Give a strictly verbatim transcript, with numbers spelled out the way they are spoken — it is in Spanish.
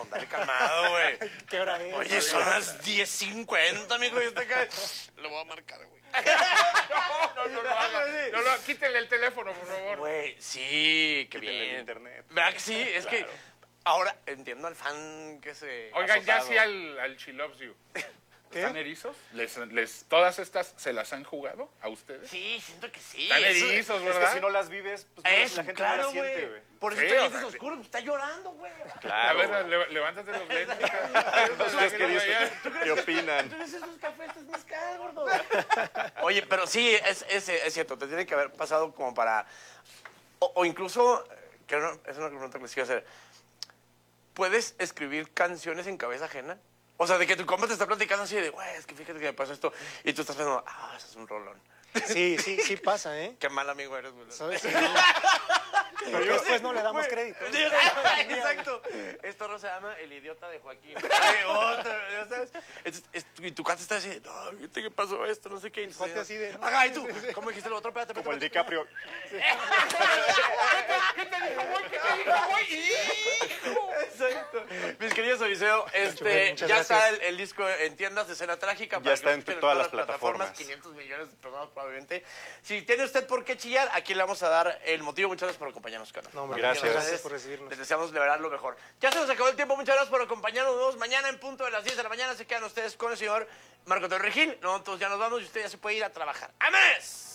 dale calmado, güey. ¿Qué hora es? Oye, son las diez cincuenta, amigo, y está acá. Lo voy a marcar, güey. No, no, no lo haga. No, no, quítenle el teléfono, por favor. Güey, sí, qué Quítenle el bien. internet. ¿Verdad que sí? Es que ahora entiendo al fan que se... Oigan, ya asustado. sí al, al She Loves You. ¿Están erizos? ¿Les, les, ¿Todas estas se las han jugado a ustedes? Sí, siento que sí. Están eso- erizos, Es ¿verdad? que si no las vives, pues no, Eso, la gente claro, no las siente, güey. güey. Por eso Sí, está o lentes sea, oscuros, está llorando, güey. A Claro. ver, le- levántate los lentes. ¿Ustedes qué dicen? ¿Qué opinan? ¿Tú esos cafés, estás mezcal, gordo? Oye, pero sí, es, es, es cierto, te tiene que haber pasado como para... O, o incluso, que no, es una pregunta que les quiero hacer. ¿Puedes escribir canciones en cabeza ajena? O sea, de que tu compa te está platicando así de, güey, es que fíjate que me pasó esto. Y tú estás pensando, ah, eso es un rolón. Sí, sí, sí pasa, ¿eh? Qué mal amigo eres, güey. ¿Sabes? Porque después no le damos crédito. Exacto. Esto no se llama El idiota de Joaquín. Ay, otra, ¿ya sabes? Entonces, es- y tu casa está así, no, fíjate que pasó esto, no sé qué. Jote así de- Ajá, y tú, ¿cómo dijiste lo otro? Espérate, Como el espérate. DiCaprio. ¿Qué te dijo, güey? ¿Qué te dijo, güey? Exacto. Mis queridos Odiseo, este, Muchas ya gracias. está el, el disco en tiendas de Escena Trágica. para que está lo en escuchen todas las plataformas. quinientos millones de personas probablemente. Si tiene usted por qué chillar, aquí le vamos a dar el motivo. Muchas gracias por acompañarnos, Carlos. No, hombre, Gracias. muchas gracias por recibirnos. Les deseamos de verdad lo mejor. Ya se nos acabó el tiempo. Muchas gracias por acompañarnos. Nos vemos mañana en punto de las diez de la mañana. Se quedan ustedes con el señor Marco Antonio Regil. Nosotros ya nos vamos y usted ya se puede ir a trabajar. ¡Amén!